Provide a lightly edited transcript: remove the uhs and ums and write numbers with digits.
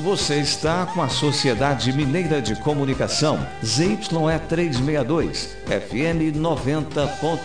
Você está com a Sociedade Mineira de Comunicação, ZYE 362, FM 90.1.